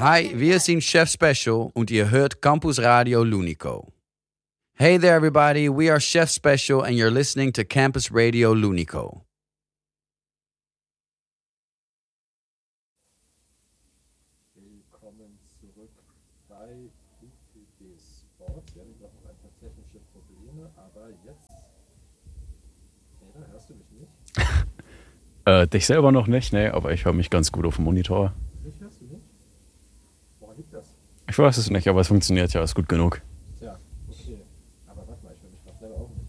Hi, wir sind Chef Special und ihr hört Campus Radio Lunico. Hey there everybody, we are Chef Special and you're listening to Campus Radio Lunico. Willkommen zurück bei UPB Sport. Wir haben noch ein paar technische Probleme, aber jetzt... Taylor, hörst du mich nicht? Dich selber noch nicht, ne, aber ich höre mich ganz gut auf dem Monitor. Mich hörst du nicht? Woran liegt das? Ich weiß es nicht, aber es funktioniert ja, ist gut genug. Tja, okay. Aber warte mal, ich höre mich gerade selber auch nicht.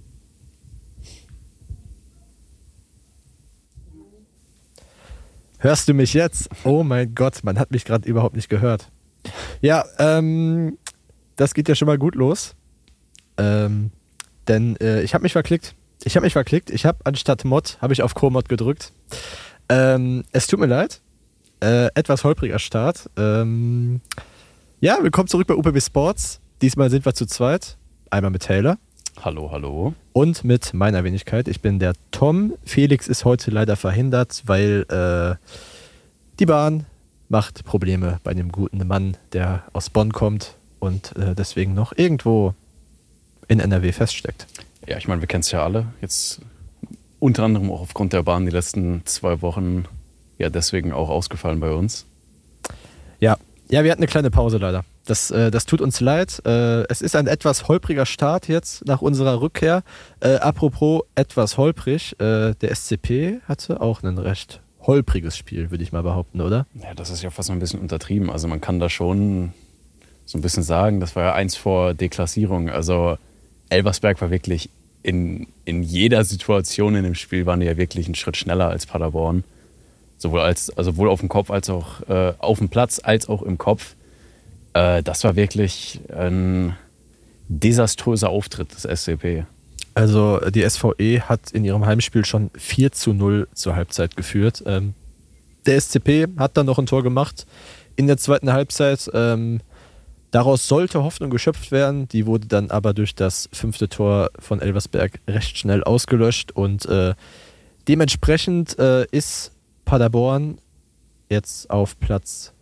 Hörst du mich jetzt? Oh mein Gott, man hat mich gerade überhaupt nicht gehört. Ja, das geht ja schon mal gut los. Denn ich habe mich verklickt. Ich habe anstatt Mod, habe ich auf Co-Mod gedrückt. Es tut mir leid. Etwas holpriger Start. Ja, willkommen zurück bei UPB Sports. Diesmal sind wir zu zweit. Einmal mit Taylor. Hallo, hallo. Und mit meiner Wenigkeit. Ich bin der Tom. Felix ist heute leider verhindert, weil die Bahn macht Probleme bei dem guten Mann, der aus Bonn kommt und deswegen noch irgendwo in NRW feststeckt. Ja, ich meine, wir kennen es ja alle. Jetzt unter anderem auch aufgrund der Bahn die letzten 2 Wochen ja deswegen auch ausgefallen bei uns. Ja, wir hatten eine kleine Pause leider. Das tut uns leid. Es ist ein etwas holpriger Start jetzt nach unserer Rückkehr. Apropos etwas holprig, der SCP hatte auch ein recht holpriges Spiel, würde ich mal behaupten, oder? Ja, das ist ja fast ein bisschen untertrieben. Also man kann da schon so ein bisschen sagen, das war ja eins vor Deklassierung. Also Elversberg war wirklich in jeder Situation in dem Spiel waren die ja wirklich einen Schritt schneller als Paderborn. Sowohl auf dem Kopf als auch auf dem Platz als auch im Kopf. Das war wirklich ein desaströser Auftritt des SCP. Also die SVE hat in ihrem Heimspiel schon 4:0 zur Halbzeit geführt. Der SCP hat dann noch ein Tor gemacht in der zweiten Halbzeit. Daraus sollte Hoffnung geschöpft werden. Die wurde dann aber durch das 5. Tor von Elversberg recht schnell ausgelöscht. Und dementsprechend ist Paderborn jetzt auf Platz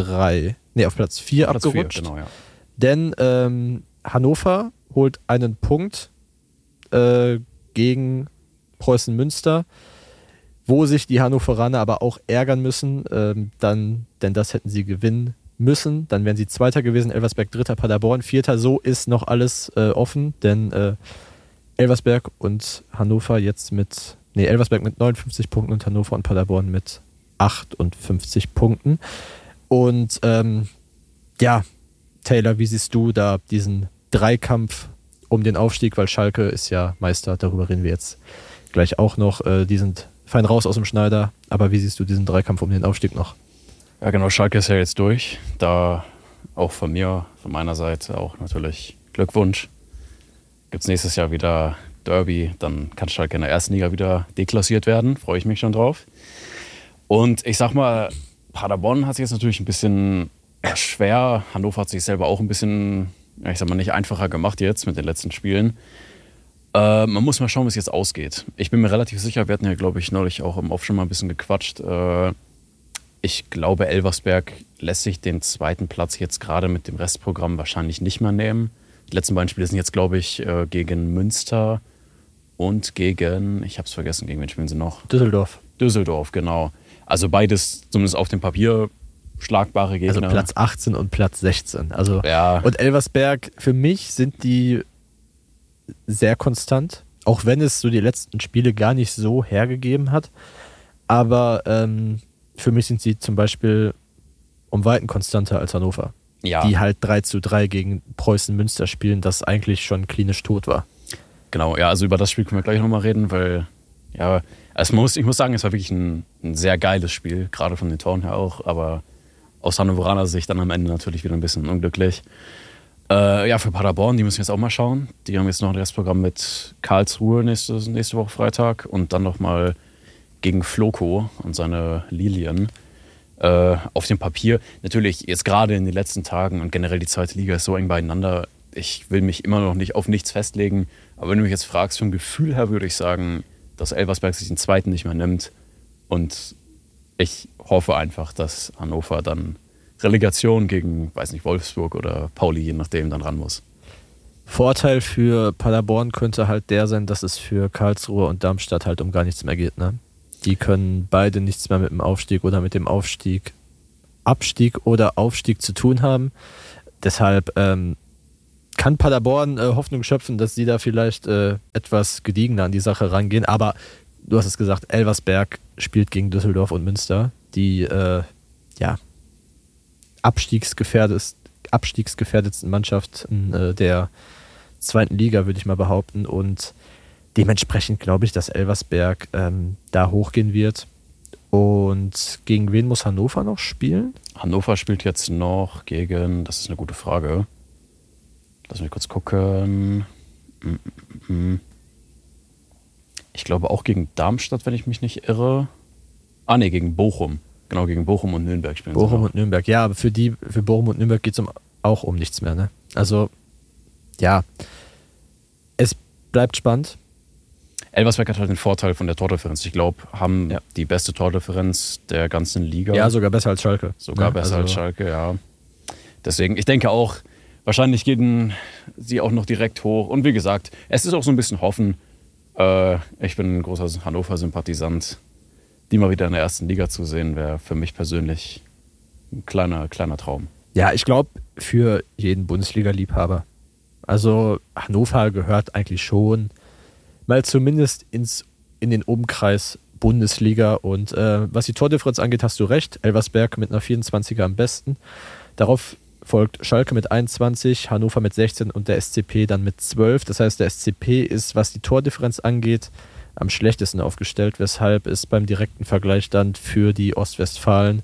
4 abgerutscht. 4, genau, ja. Denn Hannover holt einen Punkt gegen Preußen Münster, wo sich die Hannoveraner aber auch ärgern müssen, denn das hätten sie gewinnen müssen. Dann wären sie Zweiter gewesen, Elversberg Dritter, Paderborn Vierter. So ist noch alles offen, denn Elversberg und Hannover Elversberg mit 59 Punkten und Hannover und Paderborn mit 58 Punkten. Und ja, Taylor, wie siehst du da diesen Dreikampf um den Aufstieg, weil Schalke ist ja Meister, darüber reden wir jetzt gleich auch noch. Die sind fein raus aus dem Schneider, aber wie siehst du diesen Dreikampf um den Aufstieg noch? Ja genau, Schalke ist ja jetzt durch. Da auch von meiner Seite auch natürlich Glückwunsch. Gibt es nächstes Jahr wieder Derby, dann kann Schalke in der ersten Liga wieder deklassiert werden. Freue ich mich schon drauf. Und ich sag mal, Paderborn hat sich jetzt natürlich ein bisschen schwer. Hannover hat sich selber auch ein bisschen, ich sag mal, nicht einfacher gemacht jetzt mit den letzten Spielen. Man muss mal schauen, wie es jetzt ausgeht. Ich bin mir relativ sicher, wir hatten ja, glaube ich, neulich auch im Off schon mal ein bisschen gequatscht. Ich glaube, Elversberg lässt sich den zweiten Platz jetzt gerade mit dem Restprogramm wahrscheinlich nicht mehr nehmen. Die letzten beiden Spiele sind jetzt, glaube ich, gegen Münster und gegen, ich habe es vergessen, gegen wen spielen sie noch? Düsseldorf, genau. Also beides zumindest auf dem Papier schlagbare Gegner. Also Platz 18 und Platz 16. Also ja. Und Elversberg, für mich sind die sehr konstant, auch wenn es so die letzten Spiele gar nicht so hergegeben hat. Aber für mich sind sie zum Beispiel um Weiten konstanter als Hannover. Ja. Die halt 3:3 gegen Preußen Münster spielen, das eigentlich schon klinisch tot war. Genau, ja, also über das Spiel können wir gleich nochmal reden, weil ja, also ich muss sagen, es war wirklich ein sehr geiles Spiel, gerade von den Toren her auch, aber aus Hannoveraner Sicht dann am Ende natürlich wieder ein bisschen unglücklich. Ja, für Paderborn, die müssen jetzt auch mal schauen. Die haben jetzt noch ein Restprogramm mit Karlsruhe nächste Woche Freitag und dann nochmal gegen Floco und seine Lilien. Auf dem Papier, natürlich jetzt gerade in den letzten Tagen und generell die zweite Liga ist so eng beieinander, ich will mich immer noch nicht auf nichts festlegen, aber wenn du mich jetzt fragst, vom Gefühl her würde ich sagen, dass Elversberg sich den zweiten nicht mehr nimmt und ich hoffe einfach, dass Hannover dann Relegation gegen, weiß nicht, Wolfsburg oder Pauli, je nachdem, dann ran muss. Vorteil für Paderborn könnte halt der sein, dass es für Karlsruhe und Darmstadt halt um gar nichts mehr geht. Ne? Die können beide nichts mehr mit dem Aufstieg oder mit dem Abstieg oder Aufstieg zu tun haben. Deshalb kann Paderborn Hoffnung schöpfen, dass sie da vielleicht etwas gediegener an die Sache rangehen. Aber du hast es gesagt, Elversberg spielt gegen Düsseldorf und Münster, die abstiegsgefährdetsten Mannschaften der zweiten Liga, würde ich mal behaupten. Und dementsprechend glaube ich, dass Elversberg da hochgehen wird. Und gegen wen muss Hannover noch spielen? Hannover spielt jetzt noch gegen, das ist eine gute Frage. Lass mich kurz gucken. Ich glaube auch gegen Darmstadt, wenn ich mich nicht irre. Nee, gegen Bochum. Genau, gegen Bochum und Nürnberg spielen Bochum und Nürnberg, ja, aber für Bochum und Nürnberg geht es auch um nichts mehr. Ne? Also, ja, es bleibt spannend. Elversberg hat halt den Vorteil von der Tordifferenz. Ich glaube, haben die beste Tordifferenz der ganzen Liga. Ja, sogar besser als Schalke. Sogar besser als Schalke, ja. Deswegen, ich denke auch, wahrscheinlich gehen sie auch noch direkt hoch. Und wie gesagt, es ist auch so ein bisschen Hoffen. Ich bin ein großer Hannover-Sympathisant. Die mal wieder in der ersten Liga zu sehen, wäre für mich persönlich ein kleiner Traum. Ja, ich glaube, für jeden Bundesliga-Liebhaber. Also Hannover gehört eigentlich schon mal zumindest in den Umkreis Bundesliga. Und was die Tordifferenz angeht, hast du recht. Elversberg mit einer 24er am besten. Darauf folgt Schalke mit 21, Hannover mit 16 und der SCP dann mit 12. Das heißt, der SCP ist, was die Tordifferenz angeht, am schlechtesten aufgestellt, weshalb es beim direkten Vergleich dann für die Ostwestfalen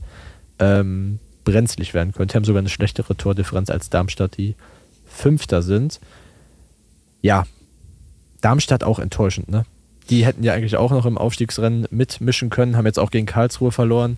brenzlig werden könnte. Die haben sogar eine schlechtere Tordifferenz als Darmstadt, die Fünfter sind. Ja, Darmstadt auch enttäuschend, ne? Die hätten ja eigentlich auch noch im Aufstiegsrennen mitmischen können, haben jetzt auch gegen Karlsruhe verloren.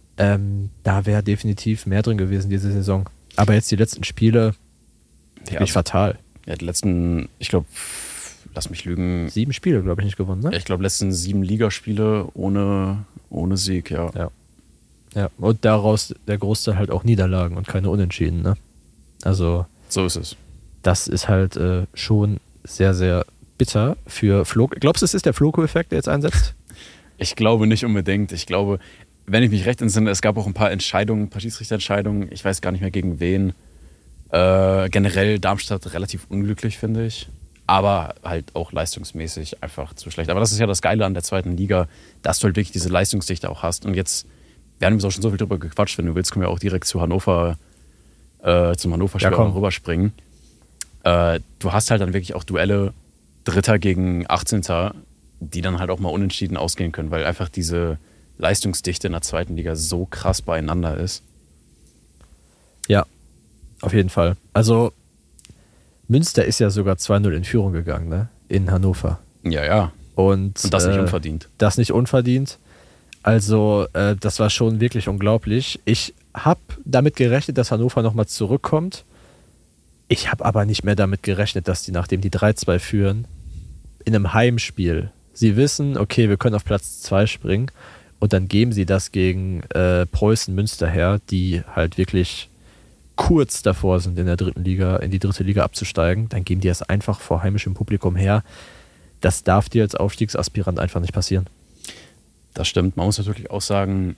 Da wäre definitiv mehr drin gewesen diese Saison. Aber jetzt die letzten Spiele, wirklich fatal. Ja, die letzten, ich glaube, lass mich lügen. 7 Spiele, glaube ich, nicht gewonnen, ne? Ich glaube, letzten 7 Ligaspiele ohne Sieg, ja. Ja, und daraus der Großteil halt auch Niederlagen und keine Unentschieden, ne? Also. So ist es. Das ist halt schon sehr, sehr bitter für Flo. Glaubst du, es ist der Floco-Effekt, der jetzt einsetzt? Ich glaube nicht unbedingt. Ich glaube, wenn ich mich recht entsinne, es gab auch ein paar Schiedsrichterentscheidungen. Ich weiß gar nicht mehr gegen wen. Generell Darmstadt relativ unglücklich, finde ich. Aber halt auch leistungsmäßig einfach zu schlecht. Aber das ist ja das Geile an der zweiten Liga, dass du halt wirklich diese Leistungsdichte auch hast. Und jetzt, wir haben auch schon so viel drüber gequatscht, wenn du willst, können wir auch direkt zu Hannover, zum Hannover-Spiel rüberspringen. Du hast halt dann wirklich auch Duelle Dritter gegen 18. die dann halt auch mal unentschieden ausgehen können, weil einfach diese Leistungsdichte in der zweiten Liga so krass beieinander ist. Ja, auf jeden Fall. Also Münster ist ja sogar 2-0 in Führung gegangen, ne? In Hannover. Ja. Und das nicht unverdient. Das nicht unverdient. Also das war schon wirklich unglaublich. Ich habe damit gerechnet, dass Hannover nochmal zurückkommt. Ich habe aber nicht mehr damit gerechnet, dass die, nachdem die 3-2 führen, in einem Heimspiel, sie wissen, okay, wir können auf Platz 2 springen und dann geben sie das gegen Preußen Münster her, die halt wirklich kurz davor sind, in die dritte Liga abzusteigen. Dann geben die es einfach vor heimischem Publikum her. Das darf dir als Aufstiegsaspirant einfach nicht passieren. Das stimmt. Man muss natürlich auch sagen,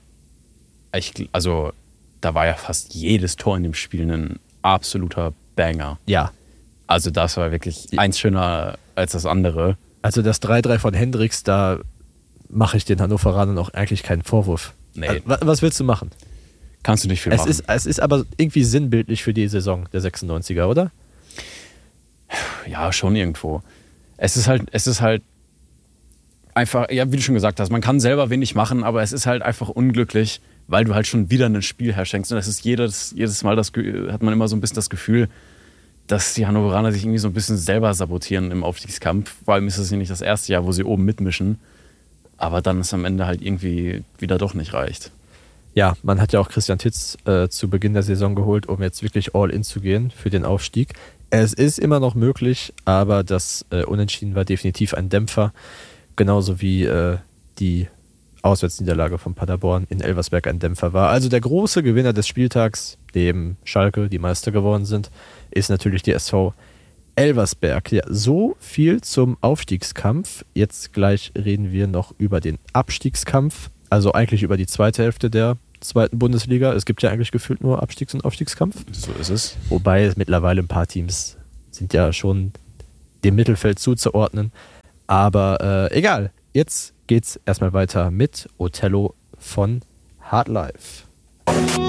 also da war ja fast jedes Tor in dem Spiel ein absoluter Banger. Ja. Also das war wirklich eins schöner als das andere. Also das 3-3 von Hendricks, da mache ich den Hannoveranern auch eigentlich keinen Vorwurf. Nee. Also, was willst du machen? Kannst du nicht viel machen. Es ist aber irgendwie sinnbildlich für die Saison der 96er, oder? Ja, schon irgendwo. Es ist halt einfach, ja, wie du schon gesagt hast, man kann selber wenig machen, aber es ist halt einfach unglücklich, weil du halt schon wieder ein Spiel herschenkst. Und das ist jedes Mal, hat man immer so ein bisschen das Gefühl, dass die Hannoveraner sich irgendwie so ein bisschen selber sabotieren im Aufstiegskampf. Vor allem ist es ja nicht das erste Jahr, wo sie oben mitmischen. Aber dann ist am Ende halt irgendwie wieder doch nicht reicht. Ja, man hat ja auch Christian Titz zu Beginn der Saison geholt, um jetzt wirklich all in zu gehen für den Aufstieg. Es ist immer noch möglich, aber das Unentschieden war definitiv ein Dämpfer. Genauso wie die Auswärtsniederlage von Paderborn in Elversberg ein Dämpfer war. Also der große Gewinner des Spieltags, neben Schalke, die Meister geworden sind, ist natürlich die SV Elversberg. Ja, so viel zum Aufstiegskampf. Jetzt gleich reden wir noch über den Abstiegskampf, also eigentlich über die zweite Hälfte der zweiten Bundesliga. Es gibt ja eigentlich gefühlt nur Abstiegs- und Aufstiegskampf. So ist es. Wobei mittlerweile ein paar Teams sind ja schon dem Mittelfeld zuzuordnen. Aber egal, jetzt geht's erstmal weiter mit Othello von Hard Life.